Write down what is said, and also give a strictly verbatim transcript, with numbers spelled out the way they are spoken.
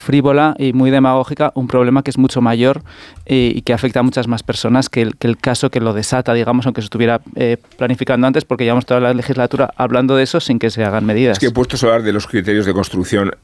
frívola y muy demagógica un problema que es mucho mayor eh, y que afecta a muchas más personas que el, que el caso que lo desata, digamos, aunque se estuviera eh, planificando antes, porque llevamos toda la legislatura hablando de eso sin que se hagan medidas. Es que puestos a hablar de los criterios de construcción,